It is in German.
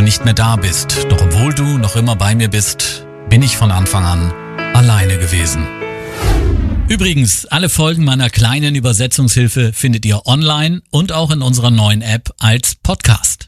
du nicht mehr da bist. Doch obwohl du noch immer bei mir bist, bin ich von Anfang an alleine gewesen. Übrigens, alle Folgen meiner kleinen Übersetzungshilfe findet ihr online und auch in unserer neuen App als Podcast.